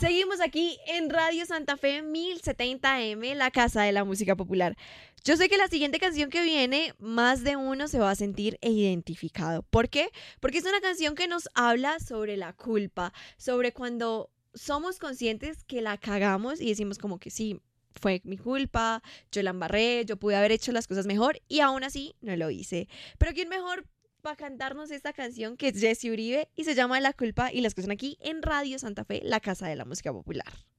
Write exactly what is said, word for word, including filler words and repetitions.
Seguimos aquí en Radio Santa Fe mil setenta eme, la casa de la música popular. Yo sé que la siguiente canción que viene, más de uno se va a sentir identificado. ¿Por qué? Porque es una canción que nos habla sobre la culpa, sobre cuando somos conscientes que la cagamos y decimos como que sí, fue mi culpa, yo la embarré, yo pude haber hecho las cosas mejor y aún así no lo hice. Pero ¿quién mejor para cantarnos esta canción que es Jesse Uribe y se llama La Culpa y las que son aquí en Radio Santa Fe, la casa de la música popular?